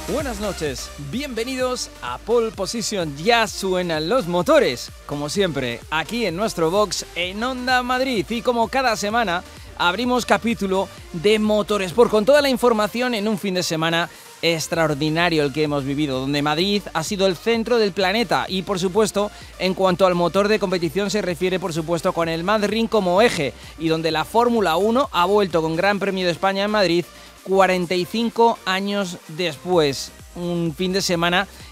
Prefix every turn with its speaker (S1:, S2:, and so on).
S1: Buenas noches, bienvenidos a Pole Position. Ya suenan los motores, como siempre, aquí en nuestro box en Onda Madrid. Y como cada semana, abrimos capítulo de Motorsport con toda la información en un fin de semana extraordinario el que hemos vivido, donde Madrid ha sido el centro del planeta y, por supuesto, en cuanto al motor de competición se refiere, por supuesto, con el Madrid como eje, y donde la Fórmula 1 ha vuelto con Gran Premio de España en Madrid 45 años después. Un fin de semana